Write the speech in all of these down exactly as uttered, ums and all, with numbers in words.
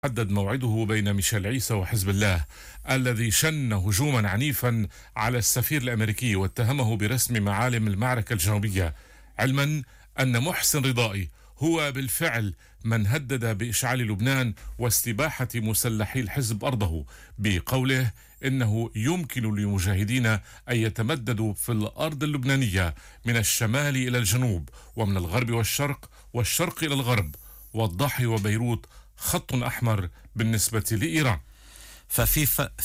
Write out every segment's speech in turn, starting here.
حدد موعده بين ميشيل عيسى وحزب الله الذي شن هجوما عنيفا على السفير الأمريكي واتهمه برسم معالم المعركة الجنوبية، علما أن محسن رضائي هو بالفعل من هدد بإشعال لبنان واستباحة مسلحي الحزب أرضه، بقوله إنه يمكن للمجاهدين أن يتمددوا في الأرض اللبنانية من الشمال إلى الجنوب ومن الغرب والشرق والشرق إلى الغرب، والضاحي وبيروت خط أحمر بالنسبة لإيران. ففي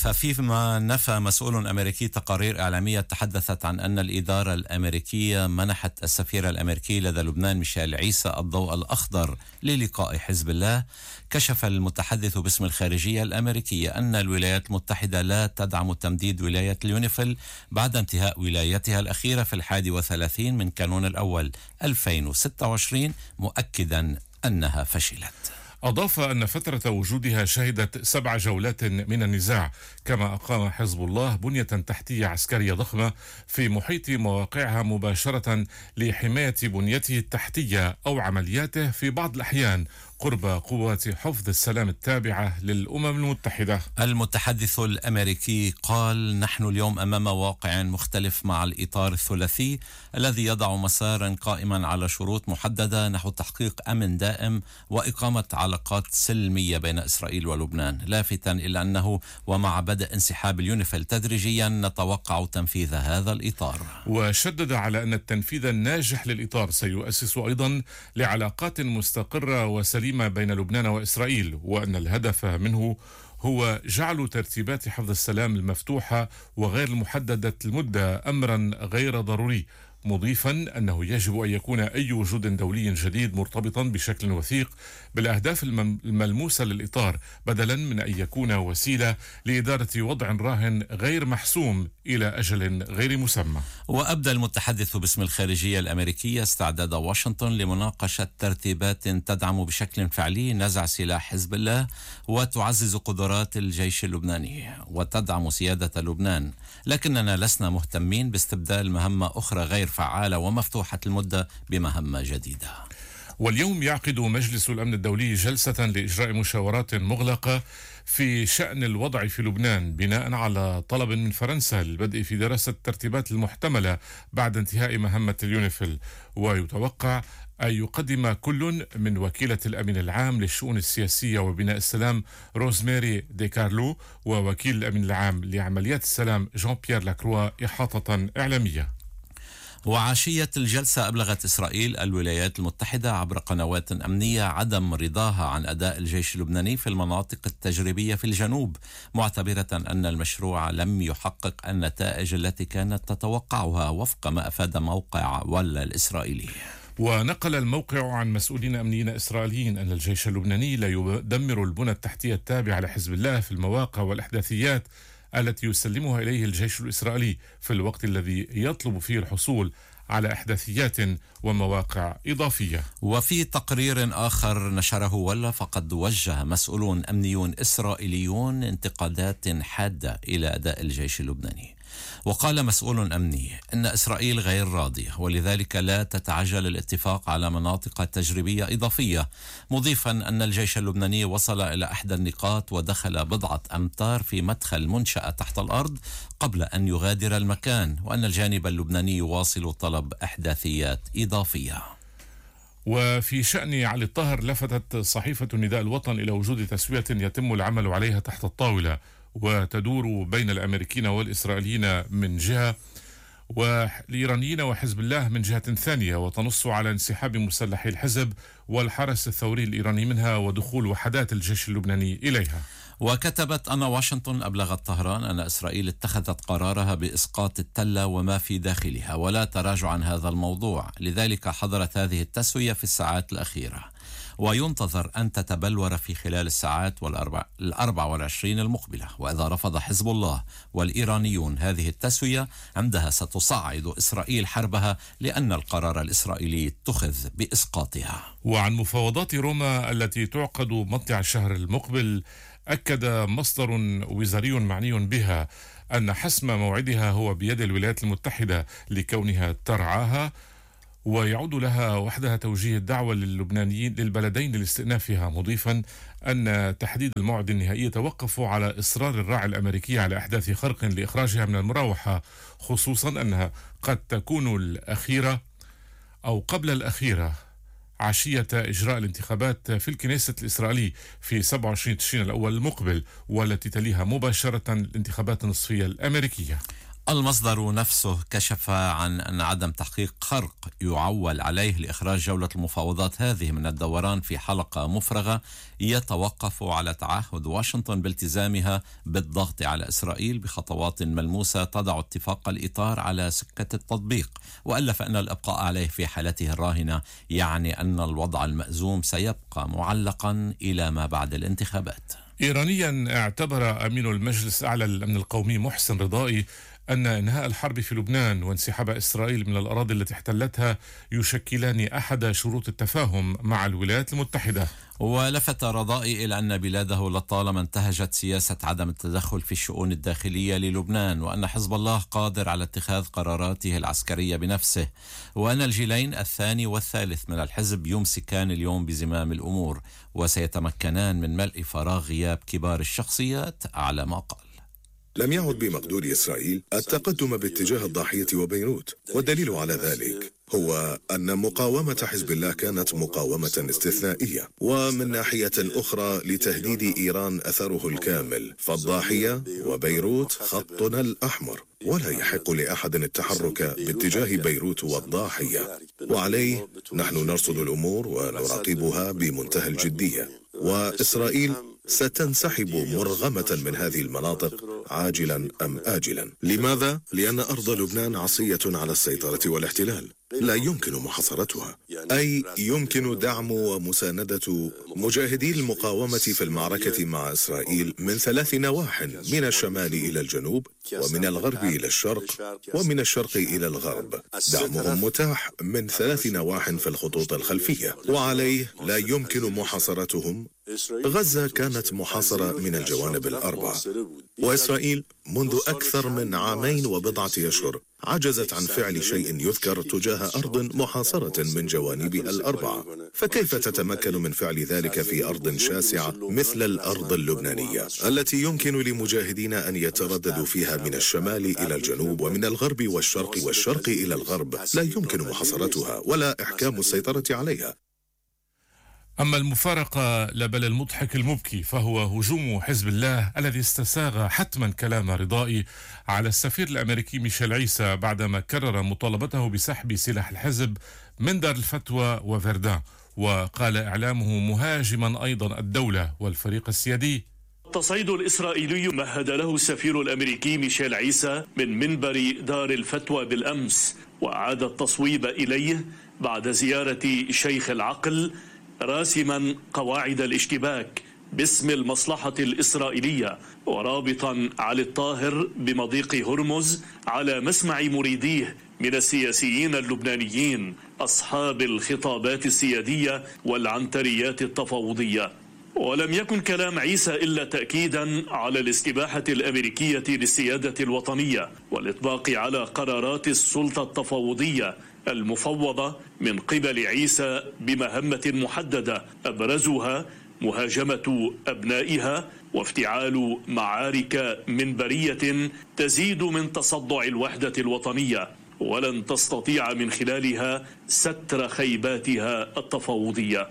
ففيما نفى مسؤول أمريكي تقارير إعلامية تحدثت عن أن الإدارة الأمريكية منحت السفير الأمريكي لدى لبنان ميشيل عيسى الضوء الأخضر للقاء حزب الله، كشف المتحدث باسم الخارجية الأمريكية أن الولايات المتحدة لا تدعم تمديد ولاية اليونيفيل بعد انتهاء ولايتها الأخيرة في الحادي والثلاثين من كانون الأول ألفين وستة وعشرين، مؤكدا أنها فشلت. أضاف أن فترة وجودها شهدت سبع جولات من النزاع، كما أقام حزب الله بنية تحتية عسكرية ضخمة في محيط مواقعها مباشرة لحماية بنيته التحتية أو عملياته في بعض الأحيان قرب قوات حفظ السلام التابعة للأمم المتحدة. المتحدث الأمريكي قال: نحن اليوم أمام واقع مختلف مع الإطار الثلاثي الذي يضع مسارا قائما على شروط محددة نحو تحقيق أمن دائم وإقامة علاقات سلمية بين إسرائيل ولبنان، لافتاً إلى أنه ومع بدء انسحاب اليونيفيل تدريجيا نتوقع تنفيذ هذا الإطار. وشدد على أن التنفيذ الناجح للإطار سيؤسس أيضا لعلاقات مستقرة وسليمة بين لبنان وإسرائيل، وأن الهدف منه هو جعل ترتيبات حفظ السلام المفتوحة وغير المحددة المدة أمرا غير ضروري، مضيفا أنه يجب أن يكون أي وجود دولي جديد مرتبطا بشكل وثيق بالأهداف الملموسة للإطار، بدلا من أن يكون وسيلة لإدارة وضع راهن غير محسوم إلى أجل غير مسمى. وأبدى المتحدث باسم الخارجية الأمريكية استعداد واشنطن لمناقشة ترتيبات تدعم بشكل فعلي نزع سلاح حزب الله وتعزز قدرات الجيش اللبناني وتدعم سيادة لبنان، لكننا لسنا مهتمين باستبدال مهمة أخرى غير فعالة ومفتوحة المدة بمهمة جديدة. واليوم يعقد مجلس الأمن الدولي جلسة لإجراء مشاورات مغلقة في شأن الوضع في لبنان بناء على طلب من فرنسا للبدء في دراسة الترتيبات المحتملة بعد انتهاء مهمة اليونيفيل، ويتوقع أن يقدم كل من وكيلة الأمين العام للشؤون السياسية وبناء السلام روزماري دي كارلو ووكيل الأمين العام لعمليات السلام جان بيير لاكروا إحاطة إعلامية. وعشية الجلسة أبلغت إسرائيل الولايات المتحدة عبر قنوات أمنية عدم رضاها عن أداء الجيش اللبناني في المناطق التجريبية في الجنوب، معتبرة أن المشروع لم يحقق النتائج التي كانت تتوقعها وفق ما أفاد موقع ولا الإسرائيلي. ونقل الموقع عن مسؤولين أمنيين إسرائيليين أن الجيش اللبناني لا يدمر البنى التحتية التابعة لحزب الله في المواقع والإحداثيات التي يسلمها إليه الجيش الإسرائيلي في الوقت الذي يطلب فيه الحصول على إحداثيات ومواقع إضافية. وفي تقرير آخر نشره ولا فقد وجه مسؤولون أمنيون إسرائيليون انتقادات حادة إلى أداء الجيش اللبناني، وقال مسؤول أمني إن إسرائيل غير راضية ولذلك لا تتعجل الاتفاق على مناطق تجريبية إضافية، مضيفا أن الجيش اللبناني وصل إلى إحدى النقاط ودخل بضعة أمتار في مدخل منشأة تحت الأرض قبل أن يغادر المكان، وأن الجانب اللبناني يواصل طلب إحداثيات إضافية. وفي شأن علي الطاهر لفتت صحيفة نداء الوطن إلى وجود تسوية يتم العمل عليها تحت الطاولة وتدور بين الأمريكيين والإسرائيليين من جهة والإيرانيين وحزب الله من جهة ثانية، وتنص على انسحاب مسلحي الحزب والحرس الثوري الإيراني منها ودخول وحدات الجيش اللبناني إليها. وكتبت أن واشنطن أبلغت طهران أن إسرائيل اتخذت قرارها بإسقاط التلة وما في داخلها ولا تراجع عن هذا الموضوع، لذلك حضرت هذه التسوية في الساعات الأخيرة، وينتظر أن تتبلور في خلال الساعات والأربع الأربع والعشرين المقبلة، وإذا رفض حزب الله والإيرانيون هذه التسوية عندها ستصعد إسرائيل حربها لأن القرار الإسرائيلي اتخذ بإسقاطها. وعن مفاوضات روما التي تعقد مطلع الشهر المقبل، أكد مصدر وزاري معني بها أن حسم موعدها هو بيد الولايات المتحدة لكونها ترعاها ويعود لها وحدها توجيه الدعوة للبنانيين للبلدين لاستئنافها، مضيفا أن تحديد الموعد النهائي يتوقف على إصرار الراعي الأمريكي على إحداث خرق لإخراجها من المراوحة، خصوصا أنها قد تكون الأخيرة أو قبل الأخيرة عشية إجراء الانتخابات في الكنيسة الإسرائيلي في سبعة وعشرين تشرين الأول المقبل، والتي تليها مباشرة الانتخابات النصفية الأمريكية. المصدر نفسه كشف عن أن عدم تحقيق خرق يعول عليه لإخراج جولة المفاوضات هذه من الدوران في حلقة مفرغة يتوقف على تعهد واشنطن بالتزامها بالضغط على إسرائيل بخطوات ملموسة تضع اتفاق الإطار على سكة التطبيق، وألا فإن الإبقاء عليه في حالته الراهنة يعني أن الوضع المأزوم سيبقى معلقا إلى ما بعد الانتخابات. إيرانيا اعتبر أمين المجلس الأعلى للأمن القومي محسن رضائي أن إنهاء الحرب في لبنان وانسحاب إسرائيل من الأراضي التي احتلتها يشكلان أحد شروط التفاهم مع الولايات المتحدة. ولفت رضائي إلى أن بلاده لطالما انتهجت سياسة عدم التدخل في الشؤون الداخلية للبنان، وأن حزب الله قادر على اتخاذ قراراته العسكرية بنفسه، وأن الجيلين الثاني والثالث من الحزب يمسكان اليوم بزمام الأمور وسيتمكنان من ملء فراغ غياب كبار الشخصيات على ما قال. لم يعد بمقدور إسرائيل التقدم باتجاه الضاحية وبيروت، والدليل على ذلك هو أن مقاومة حزب الله كانت مقاومة استثنائية، ومن ناحية أخرى لتهديد إيران أثره الكامل، فالضاحية وبيروت خطنا الأحمر، ولا يحق لأحد التحرك باتجاه بيروت والضاحية، وعليه نحن نرصد الأمور ونراقبها بمنتهى الجدية، وإسرائيل ستنسحب مرغمة من هذه المناطق عاجلا أم آجلا. لماذا؟ لأن أرض لبنان عصية على السيطرة والاحتلال، لا يمكن محاصرتها، أي يمكن دعم ومساندة مجاهدي المقاومة في المعركة مع إسرائيل من ثلاث نواح، من الشمال إلى الجنوب، ومن الغرب إلى الشرق، ومن الشرق إلى الغرب. دعمهم متاح من ثلاث نواح في الخطوط الخلفية، وعليه لا يمكن محاصرتهم. غزة كانت محاصرة من الجوانب الأربعة، وإسرائيل منذ أكثر من عامين وبضعة أشهر عجزت عن فعل شيء يذكر تجاه أرض محاصرة من جوانبها الأربعة، فكيف تتمكن من فعل ذلك في أرض شاسعة مثل الأرض اللبنانية التي يمكن لمجاهدين أن يترددوا فيها من الشمال إلى الجنوب ومن الغرب والشرق والشرق إلى الغرب؟ لا يمكن محاصرتها ولا إحكام السيطرة عليها. أما المفارقة لا بل المضحك المبكي فهو هجوم حزب الله الذي استساغ حتما كلام رضائي على السفير الأمريكي ميشيل عيسى بعدما كرر مطالبته بسحب سلاح الحزب من دار الفتوى وفردان، وقال إعلامه مهاجما أيضا الدولة والفريق السيادي: التصعيد الإسرائيلي مهد له السفير الأمريكي ميشيل عيسى من منبر دار الفتوى بالأمس، وأعاد التصويب إليه بعد زيارة شيخ العقل، راسما قواعد الاشتباك باسم المصلحة الإسرائيلية، ورابطا علي الطاهر بمضيق هرمز على مسمع مريديه من السياسيين اللبنانيين أصحاب الخطابات السيادية والعنتريات التفاوضية. ولم يكن كلام عيسى إلا تأكيدا على الاستباحة الأمريكية للسيادة الوطنية والإطباق على قرارات السلطة التفاوضية المفوضة من قبل عيسى بمهمة محددة، أبرزها مهاجمة أبنائها وافتعال معارك منبرية تزيد من تصدع الوحدة الوطنية، ولن تستطيع من خلالها ستر خيباتها التفاوضية.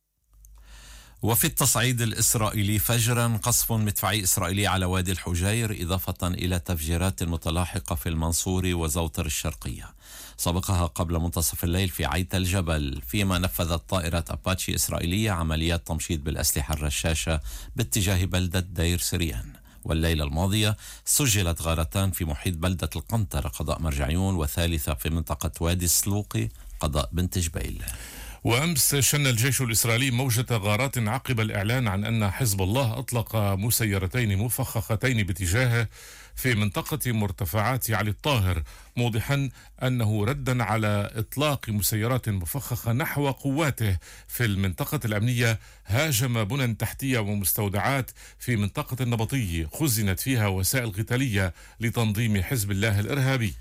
وفي التصعيد الإسرائيلي فجرا قصف مدفعي إسرائيلي على وادي الحجير، إضافة إلى تفجيرات متلاحقة في المنصور وزوطر الشرقية، سبقها قبل منتصف الليل في عيت الجبل، فيما نفذت طائرة أباتشي إسرائيلية عمليات تمشيط بالأسلحة الرشاشة باتجاه بلدة دير سريان. والليلة الماضية سجلت غارتان في محيط بلدة القنطرة قضاء مرجعيون، وثالثة في منطقة وادي السلوقي قضاء بنت جبيل. وأمس شن الجيش الإسرائيلي موجة غارات عقب الإعلان عن أن حزب الله أطلق مسيرتين مفخختين باتجاهه في منطقة مرتفعات علي الطاهر، موضحا أنه ردا على إطلاق مسيرات مفخخة نحو قواته في المنطقة الأمنية هاجم بنى تحتية ومستودعات في منطقة النبطي خزنت فيها وسائل قتالية لتنظيم حزب الله الإرهابي.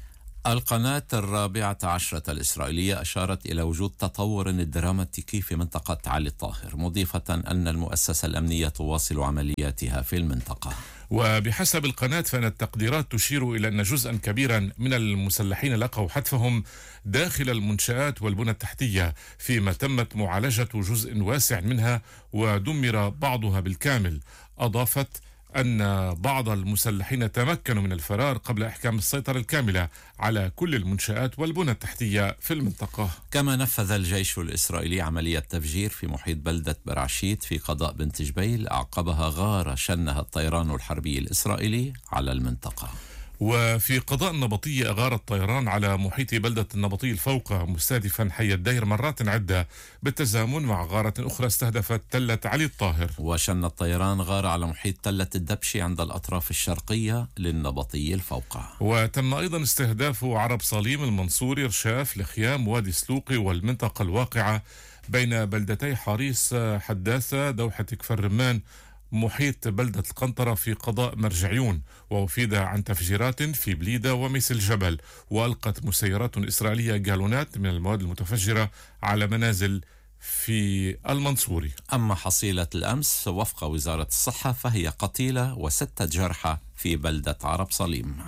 القناة الرابعة عشرة الإسرائيلية أشارت إلى وجود تطور دراماتيكي في منطقة علي الطاهر، مضيفة أن المؤسسة الأمنية تواصل عملياتها في المنطقة. وبحسب القناة فإن التقديرات تشير إلى أن جزءا كبيرا من المسلحين لقوا حتفهم داخل المنشآت والبنى التحتية، فيما تمت معالجة جزء واسع منها ودمر بعضها بالكامل. أضافت أن بعض المسلحين تمكنوا من الفرار قبل إحكام السيطرة الكاملة على كل المنشآت والبنى التحتية في المنطقة. كما نفذ الجيش الإسرائيلي عملية تفجير في محيط بلدة برعشيت في قضاء بنت جبيل، أعقبها غارة شنها الطيران الحربي الإسرائيلي على المنطقة. وفي قضاء النبطية أغار الطيران على محيط بلدة النبطي الفوقة، مستهدفا حي الدير مرات عدة بالتزامن مع غارة أخرى استهدفت تلة علي الطاهر. وشن الطيران غارة على محيط تلة الدبشي عند الأطراف الشرقية للنبطي الفوقة. وتم أيضا استهداف عرب صليم، المنصوري، رشاف، الخيام، وادي سلوقي والمنطقة الواقعة بين بلدتي حريص حداثة دوحة كفر رمان محيط بلدة القنطرة في قضاء مرجعيون. وأفيد عن تفجيرات في بليدة وميس الجبل، وألقت مسيرات إسرائيلية جالونات من المواد المتفجرة على منازل في المنصوري. أما حصيلة الأمس وفق وزارة الصحة فهي قتيلة وستة جرحى في بلدة عرب صليم.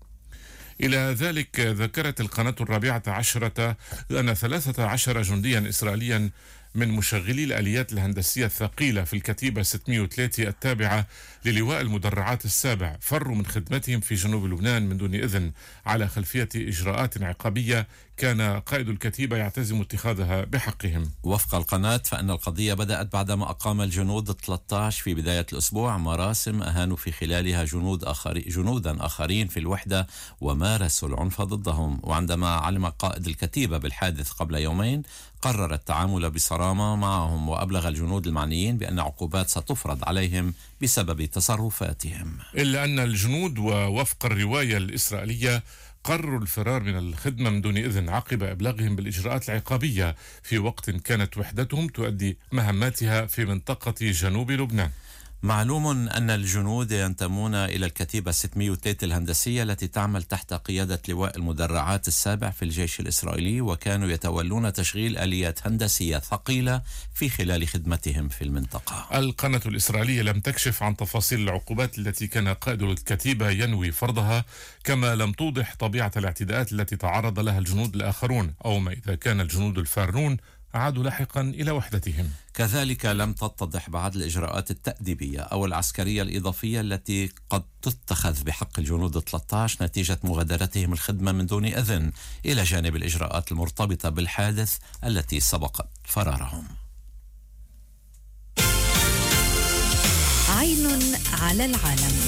إلى ذلك ذكرت القناة الرابعة عشرة أن ثلاثة عشر جنديا إسرائيليا من مشغلي الآليات الهندسية الثقيلة في الكتيبة ستمائة وثلاثة التابعة للواء المدرعات السابع فروا من خدمتهم في جنوب لبنان من دون إذن على خلفية إجراءات عقابية كان قائد الكتيبة يعتزم اتخاذها بحقهم. وفق القناة فإن القضية بدأت بعدما أقام الجنود ثلاثة عشر في بداية الأسبوع مراسم أهانوا في خلالها جنود آخر جنودا آخرين في الوحدة ومارسوا العنف ضدهم. وعندما علم قائد الكتيبة بالحادث قبل يومين قرر التعامل بصرامة معهم، وأبلغ الجنود المعنيين بأن عقوبات ستفرض عليهم بسبب تصرفاتهم. إلا أن الجنود ووفق الرواية الإسرائيلية قرروا الفرار من الخدمة من دون إذن عقب إبلاغهم بالإجراءات العقابية في وقت كانت وحدتهم تؤدي مهماتها في منطقة جنوب لبنان. معلوم أن الجنود ينتمون إلى الكتيبة ستمائة وثلاثة الهندسية التي تعمل تحت قيادة لواء المدرعات السابع في الجيش الإسرائيلي، وكانوا يتولون تشغيل آليات هندسية ثقيلة في خلال خدمتهم في المنطقة. القناة الإسرائيلية لم تكشف عن تفاصيل العقوبات التي كان قائد الكتيبة ينوي فرضها، كما لم توضح طبيعة الاعتداءات التي تعرض لها الجنود الآخرون، أو ما إذا كان الجنود الفارون عادوا لاحقا إلى وحدتهم. كذلك لم تتضح بعض الإجراءات التأديبية أو العسكرية الإضافية التي قد تتخذ بحق الجنود ثلاثة عشر نتيجة مغادرتهم الخدمة من دون إذن، إلى جانب الإجراءات المرتبطة بالحادث التي سبقت فرارهم. عين على العالم.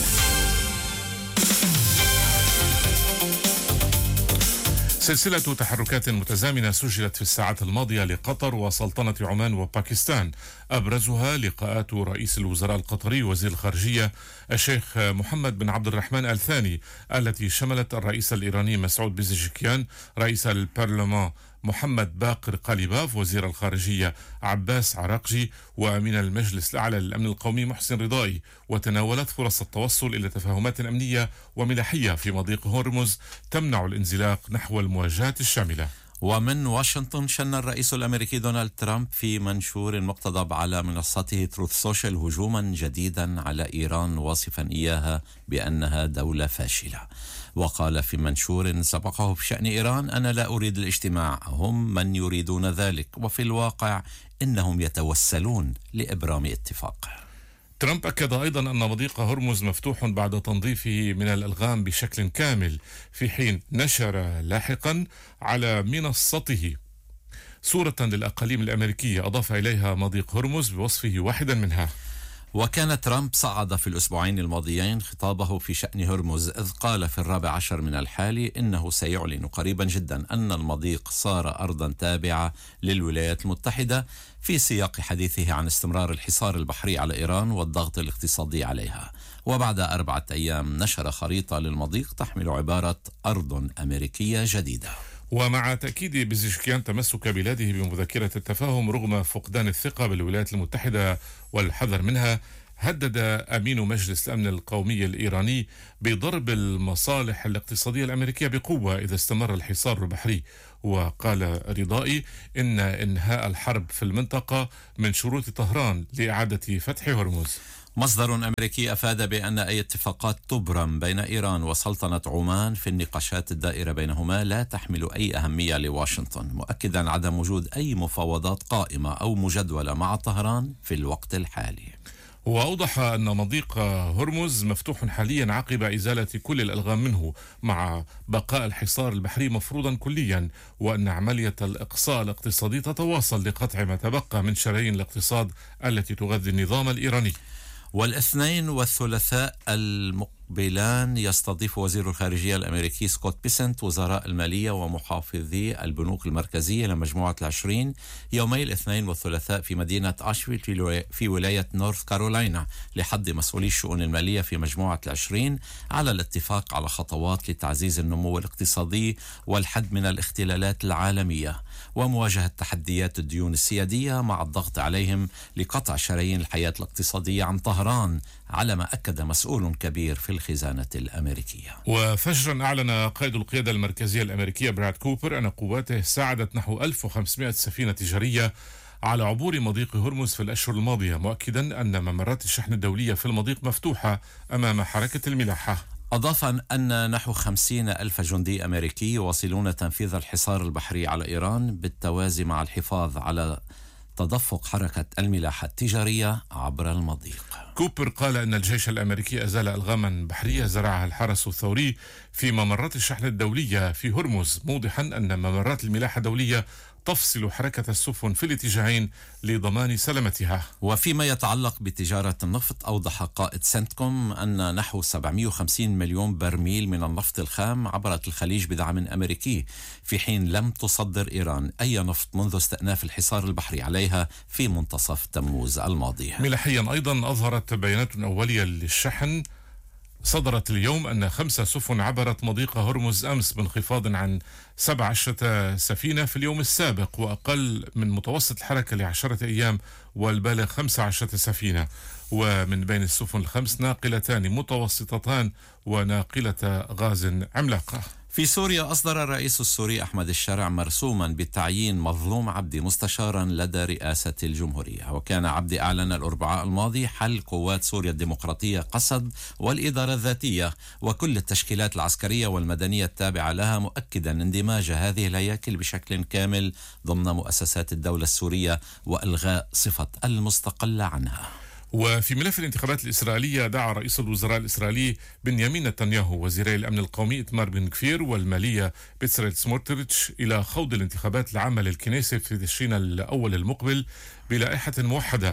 سلسلة تحركات متزامنة سجلت في الساعات الماضية لقطر وسلطنة عمان وباكستان، أبرزها لقاءات رئيس الوزراء القطري وزير الخارجية الشيخ محمد بن عبد الرحمن آل ثاني، التي شملت الرئيس الإيراني مسعود بيزيجكيان، رئيس البرلمان محمد باقر قاليباف، وزير الخارجية عباس عراقجي، وأمين المجلس الأعلى للأمن القومي محسن رضائي، وتناولت فرص التوصل إلى تفاهمات أمنية وملاحية في مضيق هرمز تمنع الانزلاق نحو المواجهة الشاملة. ومن واشنطن شن الرئيس الأمريكي دونالد ترامب في منشور مقتضب على منصته تروث سوشيال هجوما جديدا على إيران، واصفا إياها بأنها دولة فاشلة. وقال في منشور سبقه بشأن إيران: أنا لا أريد الاجتماع، هم من يريدون ذلك، وفي الواقع إنهم يتوسلون لإبرام اتفاق. ترامب أكد أيضا أن مضيق هرمز مفتوح بعد تنظيفه من الألغام بشكل كامل، في حين نشر لاحقا على منصته صورة للأقاليم الأمريكية أضاف إليها مضيق هرمز بوصفه واحدا منها. وكان ترامب صعد في الأسبوعين الماضيين خطابه في شأن هرمز، إذ قال في الرابع عشر من الحالي إنه سيعلن قريبا جدا أن المضيق صار أرضا تابعة للولايات المتحدة، في سياق حديثه عن استمرار الحصار البحري على إيران والضغط الاقتصادي عليها. وبعد أربعة أيام نشر خريطة للمضيق تحمل عبارة أرض أمريكية جديدة. ومع تأكيد بيزيجكيان تمسك بلاده بمذكرة التفاهم رغم فقدان الثقة بالولايات المتحدة والحذر منها، هدد أمين مجلس الأمن القومي الإيراني بضرب المصالح الاقتصادية الأمريكية بقوة إذا استمر الحصار البحري. وقال رضائي إن إنهاء الحرب في المنطقة من شروط طهران لإعادة فتح هرمز. مصدر أمريكي أفاد بأن أي اتفاقات تبرم بين إيران وسلطنة عمان في النقاشات الدائرة بينهما لا تحمل أي أهمية لواشنطن، مؤكدا عدم وجود أي مفاوضات قائمة أو مجدولة مع طهران في الوقت الحالي. وأوضح أن مضيق هرمز مفتوح حاليا عقب إزالة كل الألغام منه، مع بقاء الحصار البحري مفروضا كليا، وأن عملية الإقصاء الاقتصادي تتواصل لقطع ما تبقى من شرايين الاقتصاد التي تغذي النظام الإيراني. والاثنين والثلاثاء المقبلان يستضيف وزير الخارجية الأمريكي سكوت بيسنت وزراء المالية ومحافظي البنوك المركزية لمجموعة العشرين يومي الاثنين والثلاثاء في مدينة أشفيلد في ولاية نورث كارولاينا لحض مسؤولي الشؤون المالية في مجموعة العشرين على الاتفاق على خطوات لتعزيز النمو الاقتصادي والحد من الاختلالات العالمية ومواجهة تحديات الديون السيادية مع الضغط عليهم لقطع شرايين الحياة الاقتصادية عن طهران، على ما أكد مسؤول كبير في الخزانة الأمريكية. وفجرا أعلن قائد القيادة المركزية الأمريكية براد كوبر أن قواته ساعدت نحو ألف وخمسمائة سفينة تجارية على عبور مضيق هرمز في الأشهر الماضية، مؤكدا أن ممرات الشحن الدولية في المضيق مفتوحة أمام حركة الملاحة. أضاف أن نحو خمسين ألف جندي أمريكي يواصلون تنفيذ الحصار البحري على إيران بالتوازي مع الحفاظ على تدفق حركة الملاحة التجارية عبر المضيق. كوبر قال أن الجيش الأمريكي أزال ألغاما بحرية زرعها الحرس الثوري في ممرات الشحن الدولية في هرمز، موضحا أن ممرات الملاحة الدولية تفصل حركة السفن في الاتجاهين لضمان سلامتها. وفيما يتعلق بتجارة النفط، أوضح قائد سنتكوم أن نحو سبعمائة وخمسين مليون برميل من النفط الخام عبرت الخليج بدعم أمريكي، في حين لم تصدر إيران أي نفط منذ استئناف الحصار البحري عليها في منتصف تموز الماضي. ملاحيا أيضا أظهرت بيانات أولية للشحن صدرت اليوم أن خمسة سفن عبرت مضيق هرمز أمس بانخفاض عن سبع عشرة سفينة في اليوم السابق، وأقل من متوسط الحركة لعشرة أيام والبالغ خمسة عشرة سفينة، ومن بين السفن الخمس ناقلتان متوسطتان وناقلة غاز عملاقة. في سوريا أصدر الرئيس السوري أحمد الشرع مرسوما بتعيين مظلوم عبدي مستشارا لدى رئاسة الجمهورية. وكان عبدي أعلن الأربعاء الماضي حل قوات سوريا الديمقراطية قسد والإدارة الذاتية وكل التشكيلات العسكرية والمدنية التابعة لها، مؤكدا اندماج هذه الهياكل بشكل كامل ضمن مؤسسات الدولة السورية وإلغاء صفة المستقلة عنها. وفي ملف الانتخابات الإسرائيلية، دعا رئيس الوزراء الإسرائيلي بنيامين نتنياهو وزيري الأمن القومي إيتمار بن غفير والمالية بيتساليل سموتريتش إلى خوض الانتخابات العامة للكنيسة في تشرين الأول المقبل بلائحة موحدة،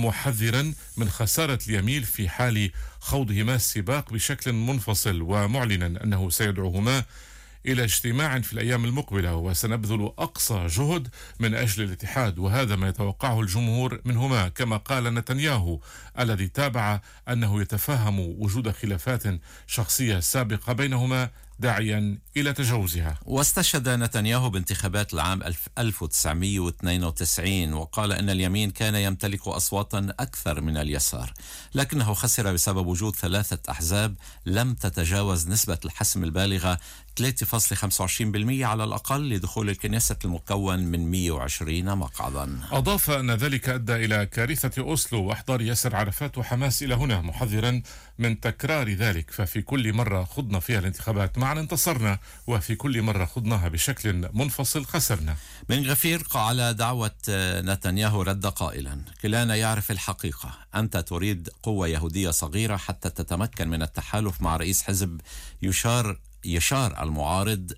محذرا من خسارة اليمين في حال خوضهما السباق بشكل منفصل، ومعلنا أنه سيدعوهما إلى اجتماع في الأيام المقبلة وسنبذل أقصى جهد من أجل الاتحاد، وهذا ما يتوقعه الجمهور منهما، كما قال نتنياهو الذي تابع أنه يتفهم وجود خلافات شخصية سابقة بينهما داعيا إلى تجاوزها. واستشهد نتنياهو بانتخابات العام ألف وتسعمائة واثنين وتسعين وقال أن اليمين كان يمتلك أصواتا أكثر من اليسار، لكنه خسر بسبب وجود ثلاثة أحزاب لم تتجاوز نسبة الحسم البالغة ثلاثة فاصلة خمسة وعشرين بالمئة على الأقل لدخول الكنيسة المكون من مئة وعشرين مقعدا. أضاف أن ذلك أدى إلى كارثة أوسلو وإحضار ياسر عرفات وحماس إلى هنا، محذرا من تكرار ذلك، ففي كل مرة خضنا فيها الانتخابات معا انتصرنا، وفي كل مرة خضناها بشكل منفصل خسرنا. بن غفير على دعوة نتنياهو رد قائلا: كلانا يعرف الحقيقة، أنت تريد قوة يهودية صغيرة حتى تتمكن من التحالف مع رئيس حزب يشار يشار المعارض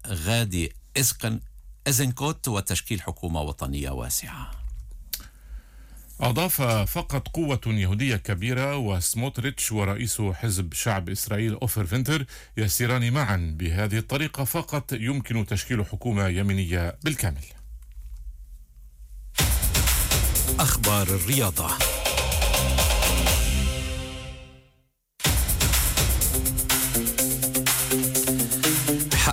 غادي إزنكوت وتشكيل حكومة وطنية واسعة. أضاف: فقط قوة يهودية كبيرة وسموتريتش ورئيس حزب شعب إسرائيل أوفر فينتر يسيران معا، بهذه الطريقة فقط يمكن تشكيل حكومة يمينية بالكامل. أخبار الرياضة.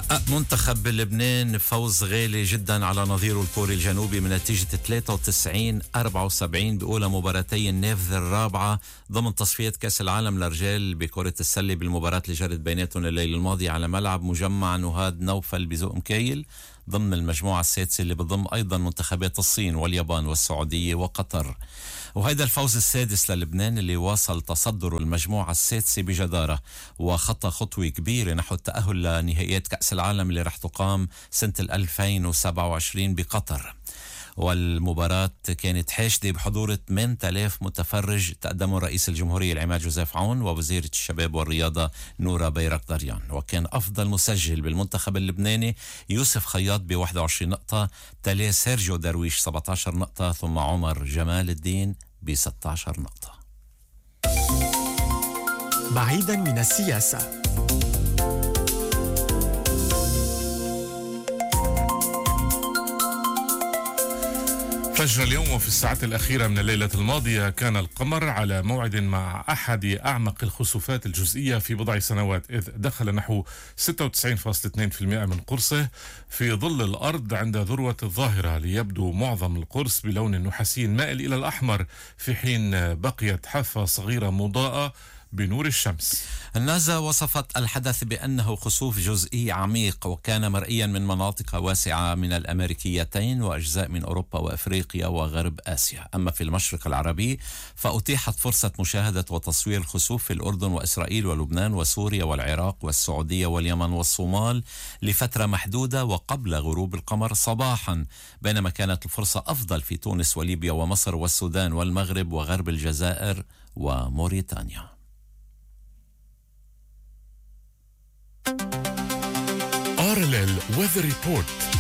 حقق منتخب لبنان فوز غالي جدا على نظيره الكوري الجنوبي من نتيجة ثلاثة وتسعين أربعة وسبعين بأولى مباراتي النافذة الرابعة ضمن تصفيات كأس العالم للرجال بكرة السلة بالمباراة اللي جرت بيناتهم الليلة الماضية على ملعب مجمع نهاد نوفل بذوق مكايل ضمن المجموعة السادسة اللي بضم أيضا منتخبات الصين واليابان والسعودية وقطر. وهيدا الفوز السادس للبنان اللي واصل تصدر المجموعة السادسة بجدارة وخطى خطوة كبيرة نحو التأهل لنهائيات كأس العالم اللي رح تقام سنة ألفين وسبعة وعشرين بقطر. والمباراة كانت حاشدة بحضور ثمانية آلاف متفرج تقدموا رئيس الجمهورية العماد جوزيف عون ووزيرة الشباب والرياضة نورا بيرقدريان. وكان أفضل مسجل بالمنتخب اللبناني يوسف خياط ب واحد وعشرين نقطة، تلاه سيرجيو درويش سبعة عشر نقطة، ثم عمر جمال الدين ب ستة عشر نقطة. بعيدا من السياسة. فجر اليوم وفي الساعات الأخيرة من الليلة الماضية كان القمر على موعد مع أحد أعمق الخسوفات الجزئية في بضع سنوات، إذ دخل نحو ستة وتسعين فاصلة اثنين بالمئة من قرصه في ظل الأرض عند ذروة الظاهرة، ليبدو معظم القرص بلون نحاسي مائل إلى الأحمر، في حين بقيت حافة صغيرة مضاءة بنور الشمس. النازا وصفت الحدث بأنه خسوف جزئي عميق وكان مرئيا من مناطق واسعة من الأمريكيتين وأجزاء من أوروبا وأفريقيا وغرب آسيا. أما في المشرق العربي فأتيحت فرصة مشاهدة وتصوير الخسوف في الأردن وإسرائيل ولبنان وسوريا والعراق والسعودية واليمن والصومال لفترة محدودة وقبل غروب القمر صباحا، بينما كانت الفرصة أفضل في تونس وليبيا ومصر والسودان والمغرب وغرب الجزائر وموريتانيا. آر إل إل Weather Report.